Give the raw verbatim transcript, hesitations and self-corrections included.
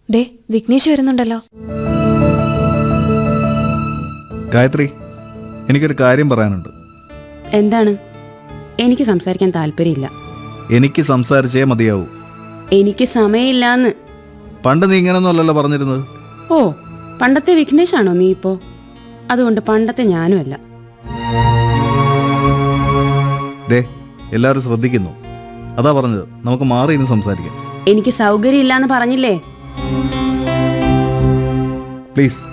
ദേ വിഘ്നേഷ് വരുന്നുണ്ടല്ലോ. ഗായത്രി, എനിക്കൊരു കാര്യം പറയാനുണ്ട്. എന്താണ്? എനിക്ക് സംസാരിക്കാൻ താല്പര്യമില്ല. എനിക്ക് സംസാരിച്ചേ മതിയാവൂ. എനിക്ക് സമയമില്ലാന്ന്. പണ്ട് നീ ഇങ്ങനൊന്നുമല്ലല്ലോ പറഞ്ഞിരുന്നത്. ഓ, പണ്ടത്തെ വിഘ്നേഷാണോ നീ ഇപ്പോ? അതുകൊണ്ട് പണ്ടത്തെ ഞാനുമല്ല. ദേ, എല്ലാവരും ശ്രദ്ധിക്കുന്നു. അതാ പറഞ്ഞത്, നമുക്ക് മാറി ഇനി സംസാരിക്കാം. എനിക്ക് സൗകര്യം ഇല്ലാന്ന് പറഞ്ഞില്ലേ? പ്ലീസ്.